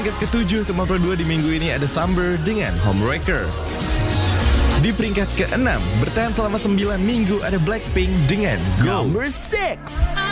peringkat ke-7 ke 52 di minggu ini ada Summer dengan Homewrecker. Di peringkat ke-6 bertahan selama 9 minggu ada Blackpink dengan Go. Number 6.